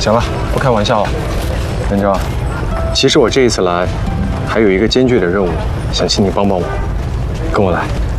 行了，不开玩笑了。文昭，其实我这一次来，还有一个艰巨的任务，想请你帮帮我。跟我来。